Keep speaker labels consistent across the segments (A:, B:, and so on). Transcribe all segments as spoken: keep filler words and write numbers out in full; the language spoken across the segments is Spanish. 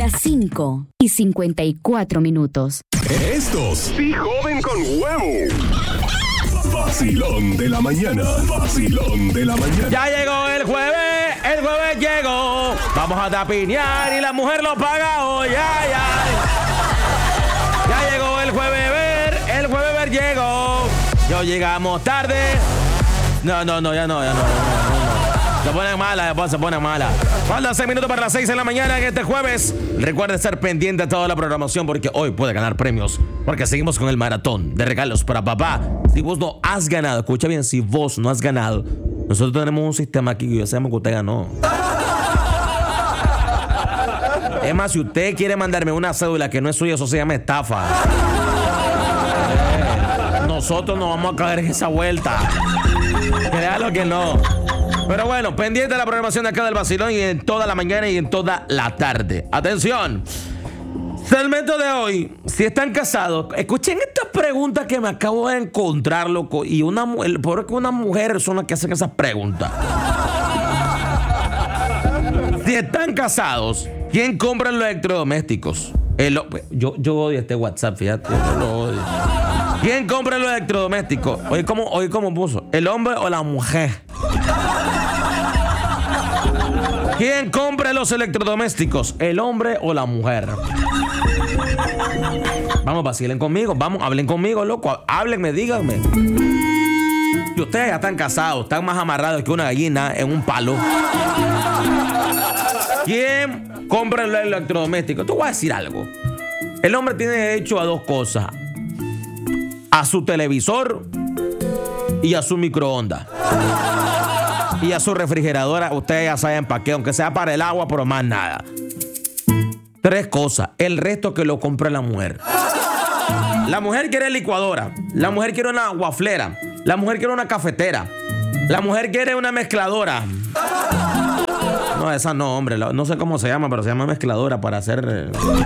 A: Las cinco y cincuenta y cuatro minutos.
B: Estos sí joden con huevo. Vacilón de la mañana. Vacilón de la mañana.
C: Ya llegó el jueves. El jueves llegó. Vamos a tapinear y la mujer lo paga hoy. Ya, ya. Ya llegó el jueves ver. El jueves ver llegó. Yo llegamos tarde. No, no, no, ya no, ya no. no, no, no. Se ponen malas, después se ponen malas. Faltan seis minutos para las seis de la mañana en este jueves. Recuerda estar pendiente de toda la programación porque hoy puede ganar premios. Porque seguimos con el maratón de regalos para papá. Si vos no has ganado, escucha bien, si vos no has ganado, nosotros tenemos un sistema aquí que ya sabemos que usted ganó. Es más, si usted quiere mandarme una cédula que no es suya, eso se llama estafa. Eh, nosotros no vamos a caer en esa vuelta. Créalo que no. Pero bueno, pendiente de la programación de acá del Vacilón y en toda la mañana y en toda la tarde. Atención. Segmento de hoy. Si están casados, escuchen esta pregunta que me acabo de encontrar, loco. Y una mujer, porque una mujer son las que hacen esas preguntas. Si están casados, ¿quién compra los electrodomésticos? El, yo, yo odio este WhatsApp, fíjate. Yo lo odio. ¿Quién compra los electrodomésticos? Oye, ¿cómo, oye, ¿cómo puso? ¿El hombre o la mujer? ¿Quién compra los electrodomésticos? ¿El hombre o la mujer? Vamos, vacilen conmigo. Vamos, hablen conmigo, loco. Háblenme, díganme. Si ustedes ya están casados, están más amarrados que una gallina en un palo. ¿Quién compra los electrodomésticos? Te voy a decir algo. El hombre tiene derecho a dos cosas. A su televisor y a su microondas. Y a su refrigeradora, ustedes ya saben para qué, aunque sea para el agua, pero más nada. Tres cosas. El resto que lo compra la mujer. La mujer quiere licuadora. La mujer quiere una guaflera. La mujer quiere una cafetera. La mujer quiere una mezcladora. No, esa no, hombre. No sé cómo se llama, pero se llama mezcladora para hacer...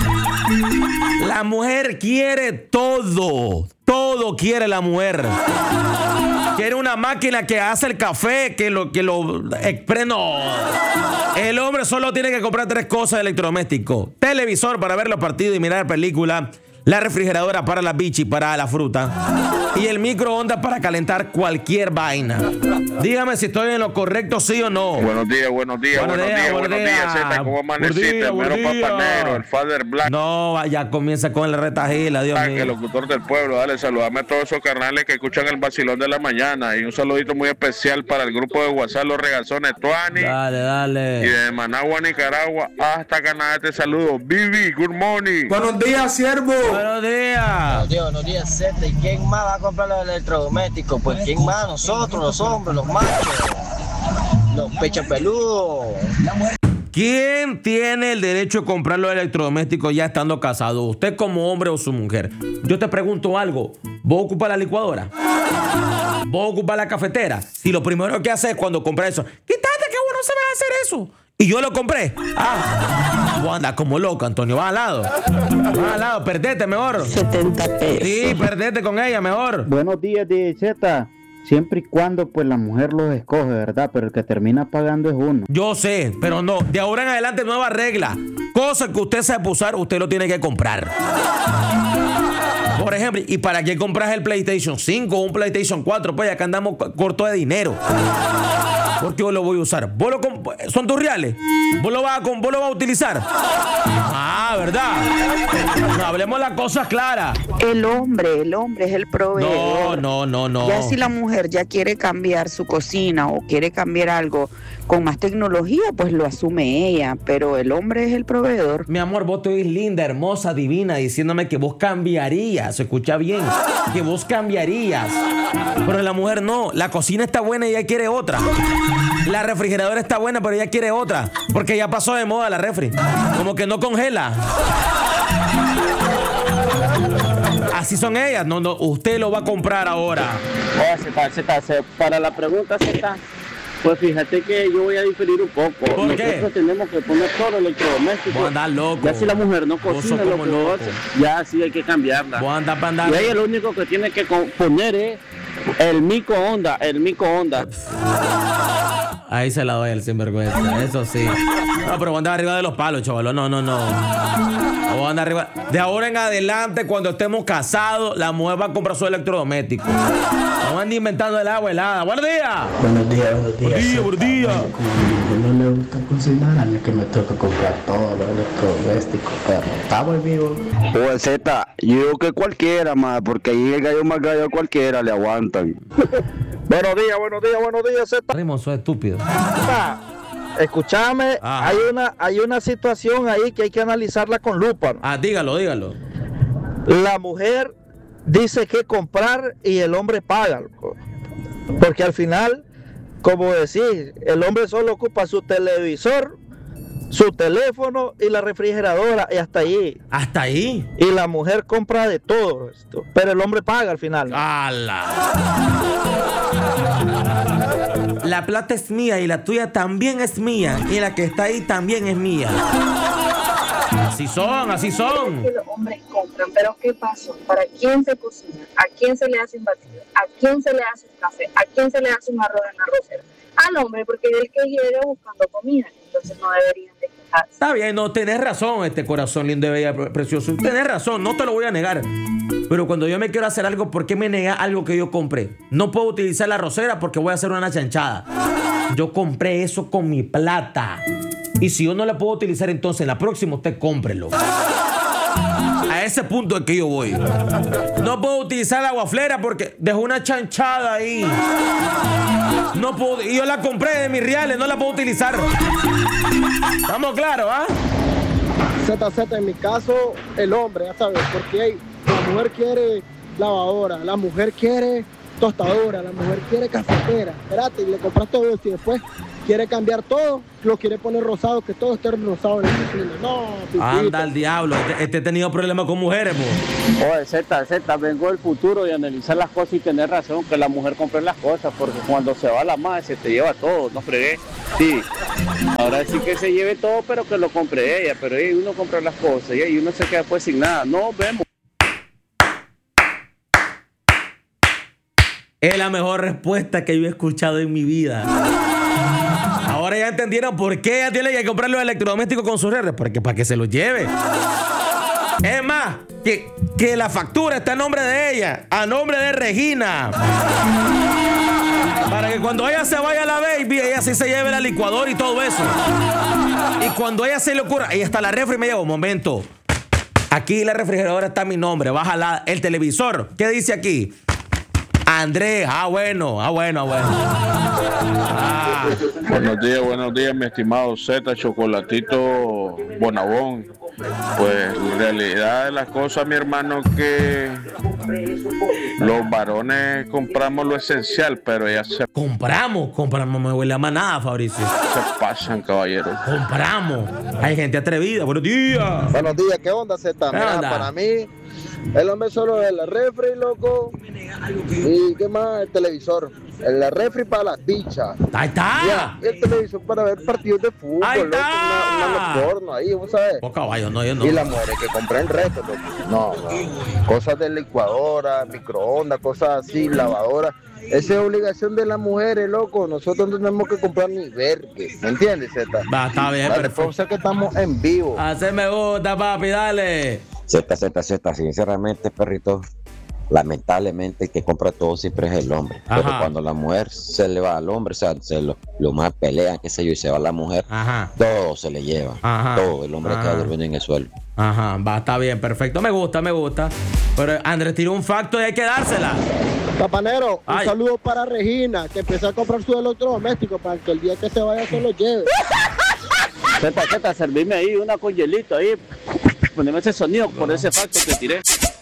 C: La mujer quiere todo. Todo quiere la mujer. Quiere una máquina que hace el café, que lo... que lo no. El hombre solo tiene que comprar tres cosas de electrodoméstico. Televisor para ver los partidos y mirar películas. La refrigeradora para la bichi, para la fruta. Y el microondas para calentar cualquier vaina. Dígame si estoy en lo correcto, sí o no.
D: Buenos días, buenos días, buenos, buenos días, días, buenos días, días. Zeta, ¿cómo amaneciste? El mero papanero, el Father Black.
C: No, ya comienza con el retajila, Dios
D: ah,
C: mío.
D: El locutor del pueblo, dale, saludame a todos esos carnales que escuchan el Vacilón de la mañana. Y un saludito muy especial para el grupo de WhatsApp, Los Regazones, Tuani.
C: Dale, dale.
D: Y de Managua, Nicaragua, hasta Canadá te saludo. Vivi, good morning.
E: Buenos días, siervo.
C: Buenos días.
F: Buenos días, buenos días, Zeta. ¿Y quién más va a comprar los electrodomésticos? Pues quién más, nosotros, los hombres, los machos, los pechos peludos.
C: ¿Quién tiene el derecho de comprar los electrodomésticos ya estando casado? ¿Usted como hombre o su mujer? Yo te pregunto algo. ¿Vos ocupas la licuadora? ¿Vos ocupas la cafetera? Si lo primero que haces es cuando compras eso, quítate que bueno se va a hacer eso. Y yo lo compré. Ah, vos andás como loco, Antonio. Vas al lado. Vas al lado, perdete mejor.
G: setenta pesos.
C: Sí, perdete con ella mejor.
H: Buenos días, D J Z. Siempre y cuando pues la mujer los escoge, ¿verdad? Pero el que termina pagando es uno.
C: Yo sé, pero no. De ahora en adelante, nueva regla. Cosa que usted sabe usar, usted lo tiene que comprar. Por ejemplo, ¿y para qué compras el PlayStation cinco o un PlayStation cuatro? Pues ya que andamos corto de dinero. Porque yo lo voy a usar. ¿Vos lo comp- ¿Son tus reales? ¿Vos lo vas a, ¿Vos lo vas a utilizar? Ah, ¿verdad? No, hablemos las cosas claras.
G: El hombre, el hombre es el proveedor.
C: No, no, no, no.
G: Ya si la mujer ya quiere cambiar su cocina o quiere cambiar algo con más tecnología, pues lo asume ella. Pero el hombre es el proveedor.
C: Mi amor, vos te oís linda, hermosa, divina, diciéndome que vos cambiarías. Se escucha bien. Que vos cambiarías. Pero la mujer no. La cocina está buena y ella quiere otra. La refrigeradora está buena, pero ella quiere otra. Porque ya pasó de moda la refri. Como que no congela. Así son ellas. No, no, usted lo va a comprar ahora.
I: Oh, Zeta, Zeta, Zeta, para la pregunta, Zeta, pues fíjate que yo voy a diferir un poco.
C: ¿Por
I: Nosotros
C: qué?
I: tenemos que poner todo electrodoméstico.
C: Vos andás loco.
I: Ya si la mujer no
C: Vos
I: cocina
C: sos
I: lo
C: como
I: que
C: loco.
I: hace, ya sí hay que cambiarla.
C: Vos andás para andar.
I: Y ella lo único que tiene que co- poner es el microondas, el microondas.
C: ahí se la doy al sinvergüenza, eso sí. No, pero voy a andar arriba de los palos, chaval. No, no, no. Voy a andar arriba. De ahora en adelante, cuando estemos casados, la mujer va a comprar su electrodoméstico. No van inventando el agua helada. ¡Buenos días!
E: Buenos días, buenos días.
C: Buenos días, buenos días.
E: Como no le gusta cocinar, a mí que me toca comprar todo los electrodomésticos, pero estamos vivos.
J: Pues Z, yo digo que cualquiera, más, porque ahí el gallo más gallo a cualquiera le aguantan. Buenos días, buenos días, buenos días, Z.
C: Rimos, soy estúpido.
K: Escúchame, hay una, hay una situación ahí que hay que analizarla con lupa.
C: Ah, dígalo, dígalo.
K: La mujer dice que comprar y el hombre paga. Porque al final, como decís, el hombre solo ocupa su televisor, su teléfono y la refrigeradora y hasta ahí.
C: ¿Hasta ahí?
K: Y la mujer compra de todo esto, pero el hombre paga al final.
C: ¡Hala! La plata es mía y la tuya también es mía y la que está ahí también es mía. Así son, así son.
L: Que los hombres compran, pero ¿qué pasó? ¿Para quién se cocina? ¿A quién se le hace un batido? ¿A quién se le hace un café? ¿A quién se le hace un arroz en la arrocera? Al hombre, porque es el que llega buscando comida, entonces no deberían de quejarse.
C: Está bien, no, tenés razón, este corazón lindo y bella, precioso. Tenés razón, no te lo voy a negar. Pero cuando yo me quiero hacer algo, ¿por qué me negas algo que yo compré? No puedo utilizar la arrocera porque voy a hacer una chanchada. Yo compré eso con mi plata. Y si yo no la puedo utilizar, entonces en la próxima usted cómprelo. A ese punto es que yo voy. No puedo utilizar la guaflera porque dejó una chanchada ahí. No puedo, y yo la compré de mis reales, no la puedo utilizar. ¿Estamos claros, ah?
M: Z Z, en mi caso, el hombre, ya sabes, porque la mujer quiere lavadora, la mujer quiere tostadora, la mujer quiere cafetera. Espérate, y le compras todo esto y después quiere cambiar todo, lo quiere poner rosado, que todo esté rosado en el cine. No, pipito.
C: Anda al diablo, este, este he tenido problemas con mujeres, po.
I: Oye, Z, Z, vengo del futuro y analizar las cosas y tener razón, que la mujer compre las cosas, porque cuando se va la madre se te lleva todo, no fregué. Sí, ahora sí que se lleve todo, pero que lo compre ella, pero ella, uno compra las cosas y uno se queda después sin nada. Nos vemos.
C: Es la mejor respuesta que yo he escuchado en mi vida. Ahora ya entendieron por qué ella tiene que comprar los electrodomésticos con sus redes. Porque para que se los lleve. Es más, que, que la factura está a nombre de ella, a nombre de Regina. Para que cuando ella se vaya a la baby, ella sí se lleve la licuadora y todo eso. Y cuando ella se le ocurra, ella está la refri y me lleva un momento. Aquí la refrigeradora está mi nombre, bájala. El televisor, ¿qué dice aquí? Andrés, ah bueno, ah bueno, ah bueno. Ah.
D: Buenos días, buenos días, mi estimado Z, Chocolatito Bonabón. Pues la realidad de las cosas, mi hermano, que los varones compramos lo esencial, pero ya se...
C: Compramos, compramos, me huele a manada, Fabricio.
D: Se pasan, caballeros.
C: Compramos. Hay gente atrevida, buenos días.
K: Buenos días, ¿qué onda, Z? Mira, para mí, el hombre solo es la refri, loco. ¿Y qué más? El televisor. El refri para las bichas.
C: Ahí está.
K: Ya, el televisor para ver partidos de fútbol.
C: Ahí está.
K: Loco, una, una porno ahí, ¿vos sabes?
C: Oh, caballo, no, yo no.
K: Y las mujeres que compran reto, loco. No, no. Cosas de licuadora, microondas, cosas así, lavadora. Esa es obligación de las mujeres, loco. Nosotros no tenemos que comprar ni vergue. ¿Me entiendes, Z?
C: Va, está bien,
K: vale,
C: perfecto.
K: Por que estamos en vivo.
C: Así me gusta, papi, dale.
N: Z, Z, Z, sinceramente, perrito, lamentablemente el que compra todo siempre es el hombre. Ajá. Pero cuando la mujer se le va al hombre, o sea, se lo, lo más pelean, qué sé yo, y se va a la mujer, ajá, todo se le lleva. Ajá. Todo, el hombre ajá, queda durmiendo en el suelo.
C: Ajá, va, está bien, perfecto. Me gusta, me gusta. Pero Andrés tiró un facto y hay que dársela.
M: Papanero, un
C: Ay.
M: saludo para Regina, que empezó a comprar su electrodoméstico para que el día que se vaya se lo lleve.
I: Z, Z, servirme ahí una con hielito ahí. Poneme ese sonido por ese facto que tiré.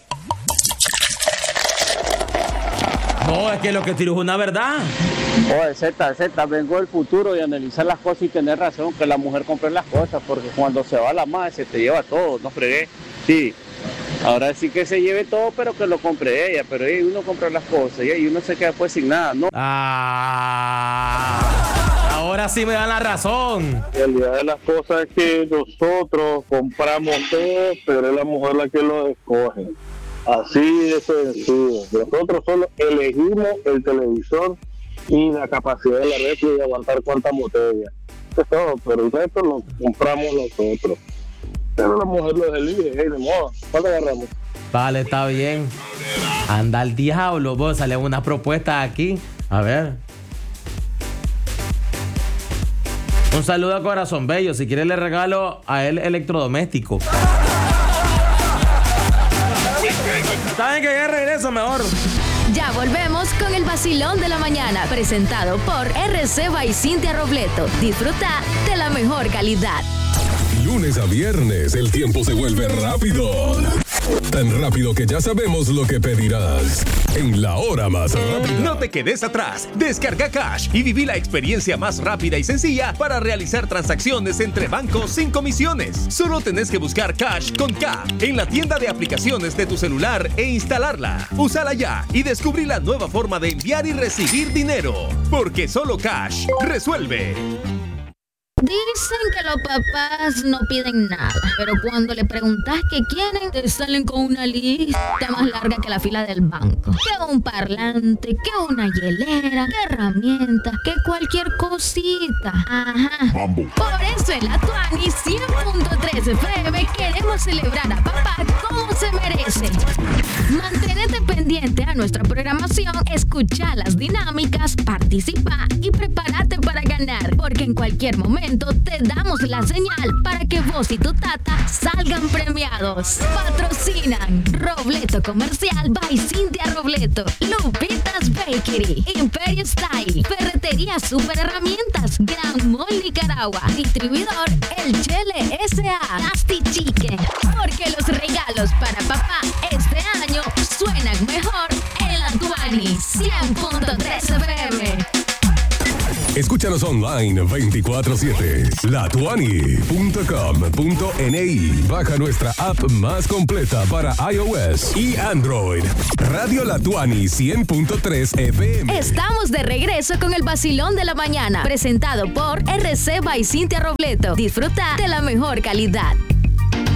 C: No, es que lo que tiró es una verdad.
I: Oye, Z, Z, vengo del futuro y analizar las cosas y tener razón, que la mujer compre las cosas, porque cuando se va la madre se te lleva todo, no fregué. Sí, ahora sí que se lleve todo, pero que lo compre ella, pero ella, uno compra las cosas y uno se queda después sin nada, ¿no?
C: Ah, ahora sí me dan la razón.
O: La realidad de las cosas es que nosotros compramos todo, pero es la mujer la que lo escoge. Así de sencillo. Nosotros solo elegimos el televisor y la capacidad de la refri de aguantar cuántas botellas. Eso es todo, pero el resto lo compramos nosotros. Pero la mujer lo elige, hey, de moda. ¿Cuánto agarramos?
C: Vale, está bien. Anda al diablo, vos sale una propuesta aquí. A ver. Un saludo a Corazón Bello. Si quiere le regalo a él electrodoméstico. ¿Saben que ya regreso mejor?
P: Ya volvemos con el vacilón de la mañana, presentado por R C by Cintia Robleto. Disfruta de la mejor calidad.
B: Lunes a viernes, el tiempo se vuelve rápido. Tan rápido que ya sabemos lo que pedirás. En la hora más rápida.
Q: No te quedes atrás. Descarga Cash y viví la experiencia más rápida y sencilla para realizar transacciones entre bancos sin comisiones. Solo tenés que buscar Cash con K en la tienda de aplicaciones de tu celular e instalarla. Úsala ya y descubrí la nueva forma de enviar y recibir dinero. Porque solo Cash resuelve.
P: Dicen que los papás no piden nada, pero cuando le preguntas qué quieren, te salen con una lista más larga que la fila del banco. Que un parlante, que una hielera, que herramientas, que cualquier cosita. Ajá. Mambo. Por eso en la Tuani cien punto tres F M queremos celebrar a papá como se merece. Manténete pendiente a nuestra programación, escucha las dinámicas, participa y prepárate para ganar, porque en cualquier momento te damos la señal para que vos y tu tata salgan premiados. Patrocinan Robleto Comercial by Cintia Robleto, Lupitas Bakery, Imperio Style, Ferretería Super Herramientas, Gran Mall Nicaragua, distribuidor El Chele S A, Nasty Chicken, porque los regalos para papá este año suenan mejor en la Tuani cien punto tres F M.
B: Escúchanos online veinticuatro siete. la tuani punto com punto ni. Baja nuestra app más completa para iOS y Android. Radio La Tuani cien punto tres F M.
P: Estamos de regreso con el vacilón de la mañana, presentado por R C by Cintia Robleto. Disfruta de la mejor calidad.